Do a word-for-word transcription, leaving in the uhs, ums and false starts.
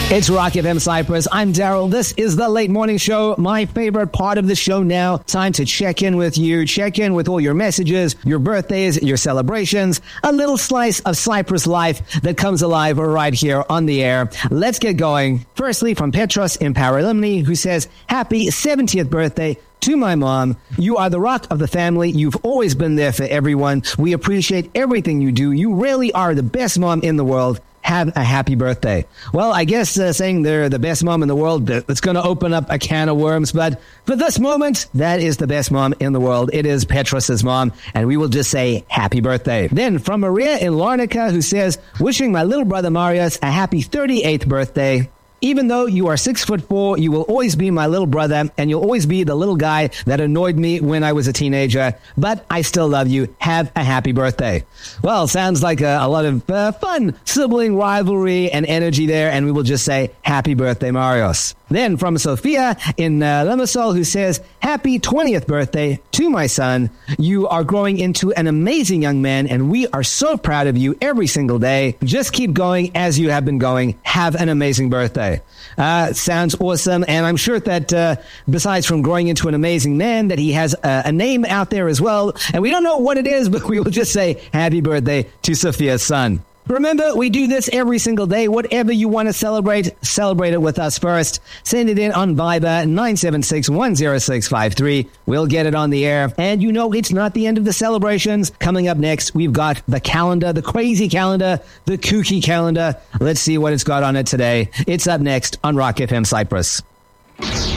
It's Rock F M Cyprus. I'm Daryl. This is the Late Morning Show, my favorite part of the show now. Time to check in with you, check in with all your messages, your birthdays, your celebrations, a little slice of Cyprus life that comes alive right here on the air. Let's get going. Firstly, from Petros in Paralimni, who says, happy seventieth birthday to my mom. You are the rock of the family. You've always been there for everyone. We appreciate everything you do. You really are the best mom in the world. Have a happy birthday. Well, I guess uh, saying they're the best mom in the world, it's going to open up a can of worms. But for this moment, that is the best mom in the world. It is Petros's mom. And we will just say happy birthday. Then from Maria in Larnaca, who says, wishing my little brother Marius a happy thirty-eighth birthday. Even though you are six foot four, you will always be my little brother, and you'll always be the little guy that annoyed me when I was a teenager. But I still love you. Have a happy birthday. Well, sounds like a, a lot of uh, fun sibling rivalry and energy there, and we will just say happy birthday, Marios. Then from Sophia in uh, Limassol, who says, happy twentieth birthday to my son. You are growing into an amazing young man, and we are so proud of you every single day. Just keep going as you have been going. Have an amazing birthday. Uh, sounds awesome, and I'm sure that uh, besides from growing into an amazing man, that he has a, a name out there as well, and we don't know what it is, but we will just say happy birthday to Sophia's son. Remember, we do this every single day. Whatever you want to celebrate, celebrate it with us first. Send it in on Viber, nine seven six, one zero six five three. We'll get it on the air. And you know, it's not the end of the celebrations. Coming up next, we've got the calendar, the crazy calendar, the kooky calendar. Let's see what it's got on it today. It's up next on Rock F M Cyprus.